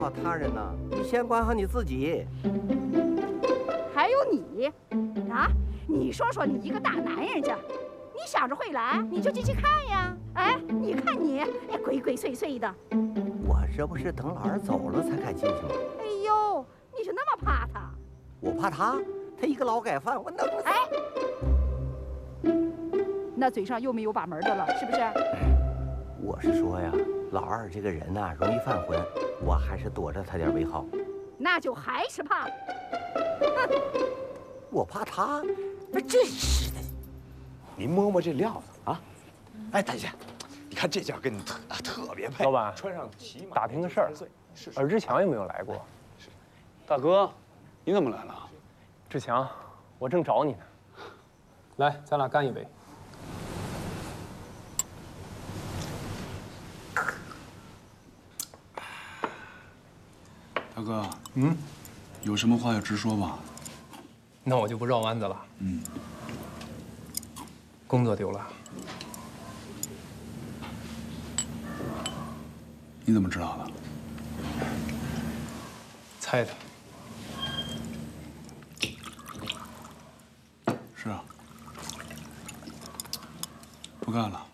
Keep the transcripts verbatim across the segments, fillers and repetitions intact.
好他人呢，你先管好你自己。 还有你，啊，你说说，你一个大男人家，你想着会来，你就进去看呀。哎，你看你，哎，鬼鬼祟祟的。 我这不是等老二走了才敢进去吗？ 哎呦，你就那么怕他？ 我怕他，他一个劳改犯，我能…… 哎，那嘴上又没有把门的了，是不是？ 我是说呀，老二这个人呐、啊，容易犯浑，我还是躲着他点为好。 那就还是怕。 哼，我怕他，那真是的。 你摸摸这料子啊！哎，大姐，你看这件跟你特特别配。 老板， 穿上起码打听个事儿，尔志强有没有来过？是。大哥，你怎么来了？志强，我正找你呢。来，咱俩干一杯。 大哥，嗯，有什么话就直说吧。 那我就不绕弯子了。嗯。工作丢了。 你怎么知道的？ 猜的。 是啊。不干了。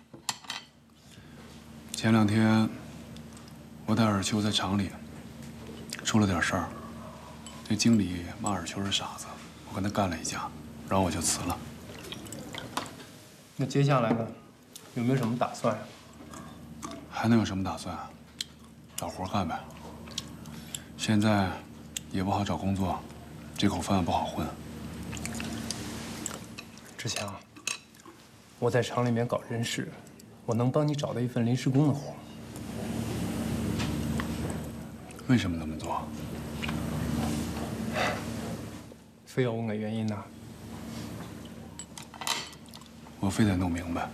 前两天，我带尔秋在厂里。出了点事儿，这经理骂尔秋是傻子，我跟他干了一架，然后我就辞了。 那接下来呢？有没有什么打算呀？ 还能有什么打算啊？找活干呗。现在也不好找工作，这口饭不好混。 志强，我在厂里面搞人事，我能帮你找到一份临时工的活。 为什么那么做？ 非要问个原因呢？ 我非得弄明白。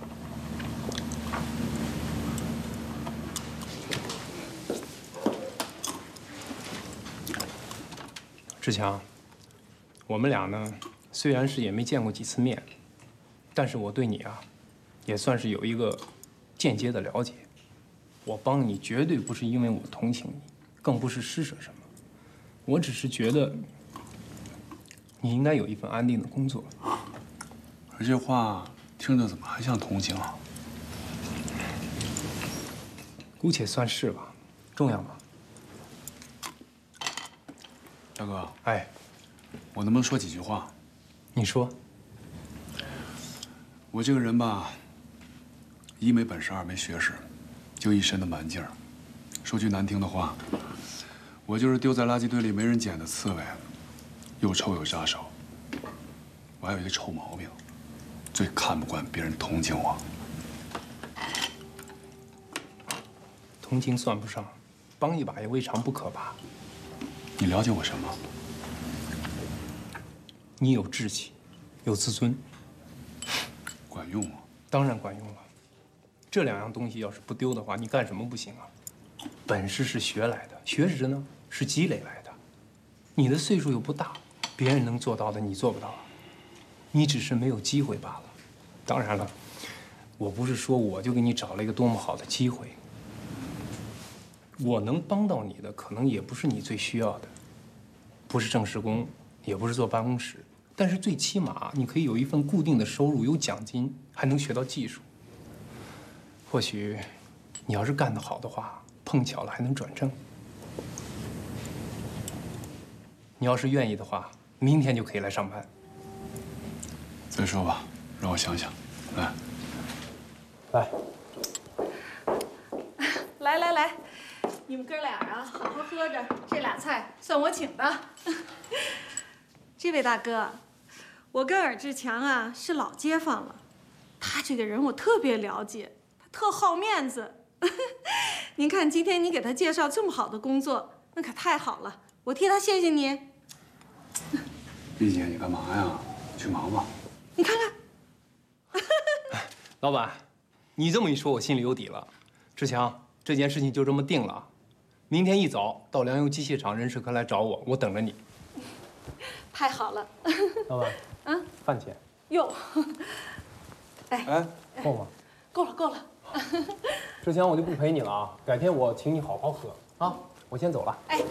志强，我们俩呢，虽然是也没见过几次面，但是我对你啊，也算是有一个间接的了解。我帮你绝对不是因为我同情你。更不是施舍什么，我只是觉得你应该有一份安定的工作。 而这话听着怎么还像同情啊？ 姑且算是吧，重要吗？ 大哥， 哎， 我能不能说几句话？ 你说。 我这个人吧，一没本事，二没学识，就一身的蛮劲儿。说句难听的话。我就是丢在垃圾堆里没人捡的刺猬，又臭又扎手。我还有一个臭毛病，最看不惯别人同情我。 同情算不上，帮一把也未尝不可吧。 你了解我什么？ 你有志气，有自尊， 管用吗？ 当然管用了。这两样东西要是不丢的话，你干什么不行啊？本事是学来的，学识呢是积累来的。你的岁数又不大，别人能做到的你做不到啊，你只是没有机会罢了。当然了，我不是说我就给你找了一个多么好的机会，我能帮到你的可能也不是你最需要的，不是正式工，也不是坐办公室，但是最起码你可以有一份固定的收入，有奖金，还能学到技术。或许你要是干得好的话，碰巧了还能转正。你要是愿意的话，明天就可以来上班。 再说吧，让我想想。来， 来， 来来来，你们哥俩啊，好好喝着，这俩菜算我请的。这位大哥，我跟尔志强啊是老街坊了，他这个人我特别了解，他特好面子。您看今天你给他介绍这么好的工作，那可太好了，我替他谢谢你。 丽姐，你干嘛呀？去忙吧。 你看看。 老板，你这么一说，我心里有底了。志强，这件事情就这么定了，明天一早到粮油机械厂人事科来找我，我等着你。 太好了。 老板， 嗯， 饭钱。 哟。 哎哎，够吗？ 够了，够了。 志强，我就不陪你了啊，改天我请你好好喝啊。我先走了。 哎。